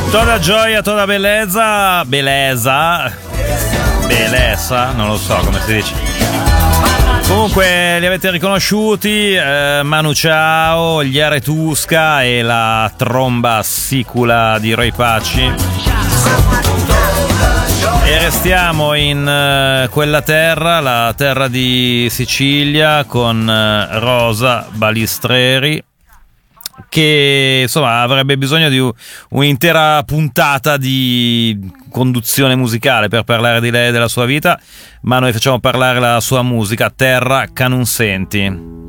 Toda gioia, toda bellezza, non lo so come si dice. Comunque li avete riconosciuti, Manu Chao, gli Aretusca e la tromba sicula di Roy Paci. E restiamo in quella terra, la terra di Sicilia, con Rosa Balistreri, che insomma avrebbe bisogno di un'intera puntata di conduzione musicale per parlare di lei e della sua vita, ma noi facciamo parlare la sua musica. Terra che non senti.